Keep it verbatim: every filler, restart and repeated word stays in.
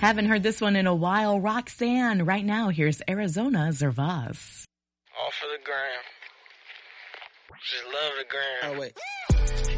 Haven't heard this one in a while. Roxanne. Right now, here's Arizona Zervas. All for the gram. Just love the gram. Oh, wait.